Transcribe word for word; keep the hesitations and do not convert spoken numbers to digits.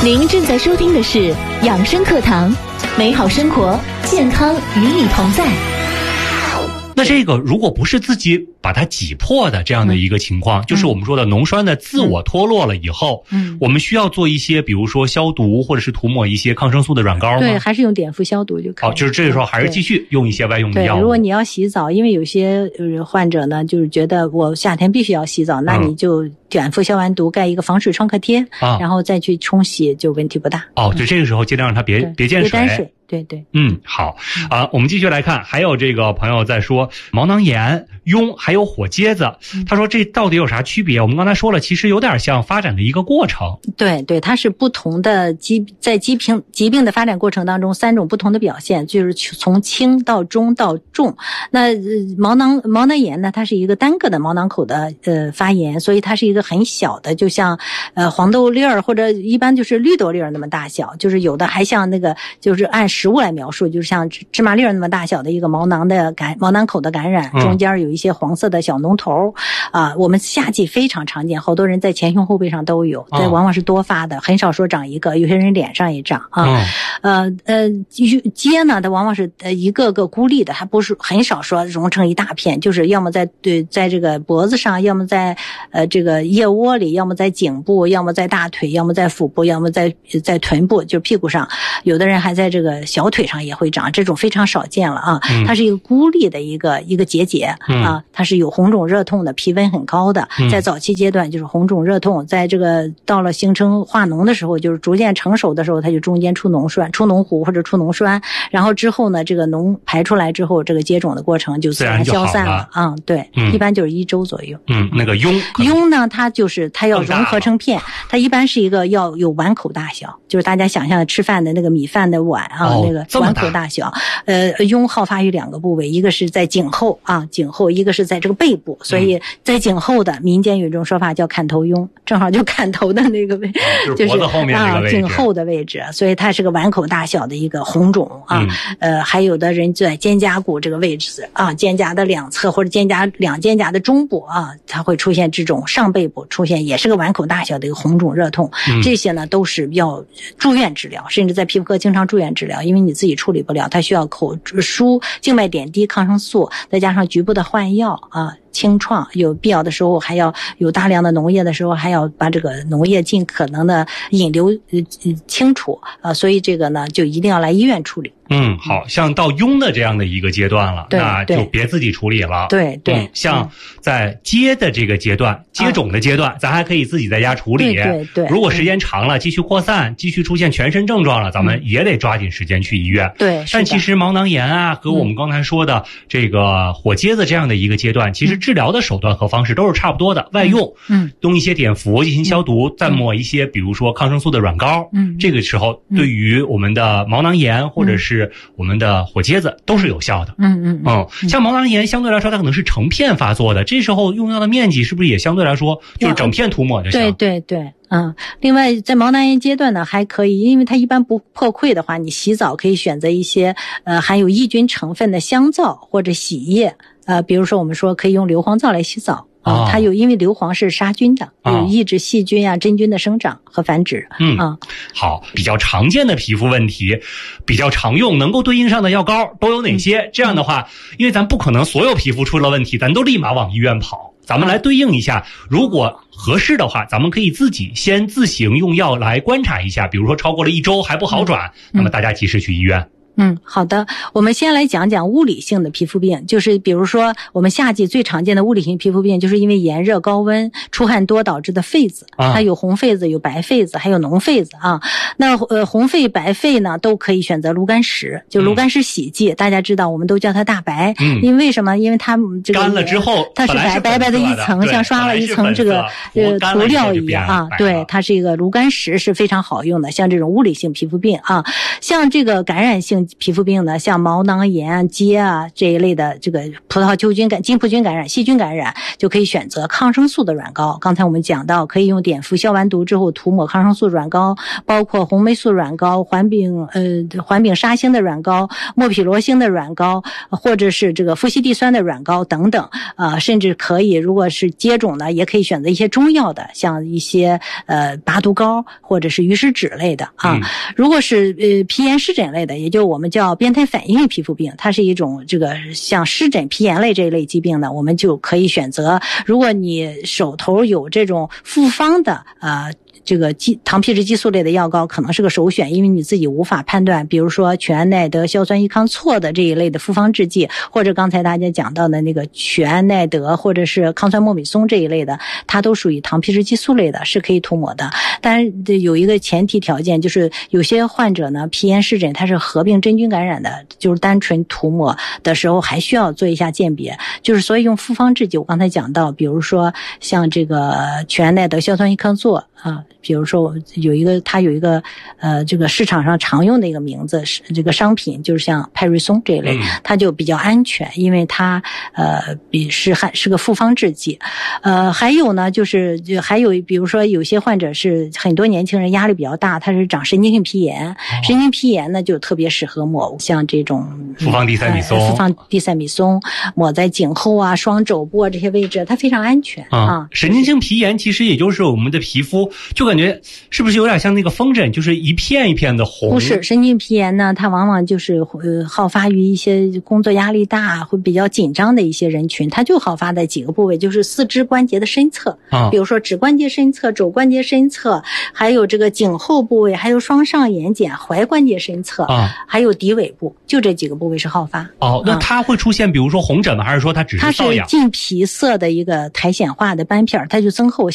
您正在收听的是养生课堂，美好生活，健康与你同在。 那这个如果不是自己把它挤破的这样的一个情况，嗯、就是我们说的脓栓的自我脱落了以后，嗯，我们需要做一些，比如说消毒，或者是涂抹一些抗生素的软膏吗？ 对，还是用碘伏消毒就可以。 哦，就是这个时候还是继续用一些外用的药物。 对，如果你要洗澡，因为有些患者呢，就是觉得我夏天必须要洗澡，那你就碘伏消完毒，盖一个防水创可贴，啊、然后再去冲洗，就问题不大。 哦，对，这个时候尽量让它别别见水。 别沾水。对对， 嗯，好啊，我们继续来看，还有这个朋友在说毛囊炎、痈还有火疖子，他说这到底有啥区别？我们刚才说了，其实有点像发展的一个过程。 对对，它是不同的疾在疾病疾病的发展过程当中，三种不同的表现，就是从轻到中到重。那、呃、毛囊毛囊炎呢，它是一个单个的毛囊口的呃发炎，所以它是一个很小的，就像呃黄豆粒儿或者一般就是绿豆粒儿那么大小，就是有的还像那个就是按食物来描述，就是像芝麻粒儿那么大小的一个毛囊的感毛囊口的感染，中间有一些黄色的小脓头啊、呃。我们夏季非常常见，好多人在前胸后背上都有，这往往是多发的，很少说长一个，有些人脸上也长啊。呃呃，疖呢，它往往是呃一个个孤立的，它不是很少说融成一大片，就是要么在对在这个脖子上，要么在呃这个腋窝里，要么在颈部，要么在大腿，要么在腹部，要么在在臀部，就是屁股上，有的人还在这个小腿上也会长，这种非常少见了啊。它是一个孤立的一个一个结节啊，它是有红肿热痛的，皮温很高的，在早期阶段就是红肿热痛，在这个到了形成化脓的时候，就是逐渐成熟的时候，它就中间出脓栓、出脓糊或者出脓栓，然后之后呢，这个脓排出来之后，这个接种的过程就自然消散了啊、嗯。对、嗯，一般就是一周左右。 嗯，那个痈痈呢，它就是它要融合成片，它一般是一个要有碗口大小，就是大家想象的吃饭的那个米饭的碗啊，哦、那个碗口大小。呃，痈好发于两个部位，一个是在颈后啊，颈后，一个是在这个背部，所以在颈后的民间有一种说法叫砍头痈，正好就砍头的那个位， 哦、就是脖子后面这个位置， 啊，颈后的位置，所以它是个碗口大小的一个红肿啊。嗯、呃，还有的人在肩胛骨这个位置啊，肩胛的两侧或者肩胛两肩胛的中部啊，它会出现这种上背部出现也是个碗口大小的一个红肿热痛，嗯、这些呢都是要住院治疗，甚至在皮肤科经常住院治疗，因为你自己处理不了，它需要口输静脉点滴抗生素，再加上局部的换药啊。清创，有必要的时候还要有大量的脓液的时候，还要把这个脓液尽可能的引流呃清除啊，所以这个呢就一定要来医院处理。 嗯，好像到痈的这样的一个阶段了，那就别自己处理了。 对对、 嗯，像在接的这个阶段、接种的阶段、嗯，咱还可以自己在家处理。 对对对。 如果时间长了，继续扩散，继续出现全身症状了，咱们也得抓紧时间去医院。 对。 但其实毛囊炎啊，和我们刚才说的这个火疖子这样的一个阶段，其实治疗的手段和方式都是差不多的，外用，嗯，用一些碘伏进行消毒，嗯、再抹一些比如说抗生素的软膏，嗯，这个时候对于我们的毛囊炎或者是我们的火疖子都是有效的。 嗯嗯嗯，像毛囊炎相对来说它可能是成片发作的，这时候用药的面积是不是也相对来说就是整片涂抹就行？ 对对对。嗯，另外在毛囊炎阶段呢，还可以，因为它一般不破溃的话，你洗澡可以选择一些呃含有抑菌成分的香皂或者洗液，呃，比如说我们说可以用硫磺皂来洗澡。啊、嗯，它有，因为硫磺是杀菌的，有抑制细菌啊、真菌的生长和繁殖。 嗯啊，好，比较常见的皮肤问题，比较常用能够对应上的药膏都有哪些？嗯、这样的话，因为咱不可能所有皮肤出了问题，咱都立马往医院跑。咱们来对应一下，如果合适的话，咱们可以自己先自行用药来观察一下，比如说超过了一周还不好转，嗯、那么大家及时去医院。 嗯，好的，我们先来讲讲物理性的皮肤病，就是比如说我们夏季最常见的物理性皮肤病，就是因为炎热高温出汗多导致的痱子，啊、它有红痱子、有白痱子，还有脓痱子啊。那呃红痱、白痱呢，都可以选择炉甘石，就炉甘石洗剂，嗯、大家知道我们都叫它大白，嗯、因为什么？因为它这个干了之后， 它是白白白的一层，像刷了一层这个呃涂料一样啊。对，它是一个炉甘石是非常好用的，像这种物理性皮肤病啊，像这个感染性皮肤病呢，像毛囊炎、疖啊这一类的，这个葡萄球菌感、金葡菌感染、细菌感染，就可以选择抗生素的软膏。刚才我们讲到，可以用碘伏消完毒之后涂抹抗生素软膏，包括红霉素软膏、环丙呃环丙沙星的软膏、莫匹罗星的软膏，或者是这个夫西地酸的软膏等等啊、呃，甚至可以，如果是疖肿呢，也可以选择一些中药的，像一些呃拔毒膏或者是鱼食酯类的啊。嗯、如果是呃皮炎湿疹类的，也就我们叫变态反应类皮肤病，它是一种这个像湿疹、皮炎类这一类疾病呢，我们就可以选择，如果你手头有这种复方的啊。呃这个激糖皮质激素类的药膏可能是个首选，因为你自己无法判断，比如说曲安奈德硝酸益康唑的这一类的复方制剂，或者刚才大家讲到的那个曲安奈德或者是抗酸莫米松这一类的，它都属于糖皮质激素类的，是可以涂抹的。但是有一个前提条件，就是有些患者呢，皮炎湿疹它是合并真菌感染的，就是单纯涂抹的时候还需要做一下鉴别，就是所以用复方制剂，我刚才讲到，比如说像这个曲安奈德硝酸益康唑啊，比如说有一个它有一个呃这个市场上常用的一个名字是这个商品，就是像派瑞松这一类，它就比较安全，因为它呃比是还是个复方制剂。呃还有呢就是就还有比如说有些患者是很多年轻人压力比较大，他是长神经性皮炎，神经皮炎呢就特别适合抹像这种复方地塞米松、呃、 复方地塞米松抹在颈后啊、双肘部啊这些位置，它非常安全啊。 啊神经性皮炎其实也就是我们的皮肤就感觉是不是有点像那个风疹，就是一片一片的红？ 不是，神经皮炎呢，它往往就是呃好发于一些工作压力大、会比较紧张的一些人群，它就好发在几个部位，就是四肢关节的身侧啊，比如说指关节身侧、肘关节身侧，还有这个颈后部位，还有双上眼睑、踝关节身侧啊，还有骶尾部，就这几个部位是好发。 哦，那它会出现比如说红疹吗？还是说它只是瘙痒？ 它是近皮色的一个苔藓化的斑片，它就增厚。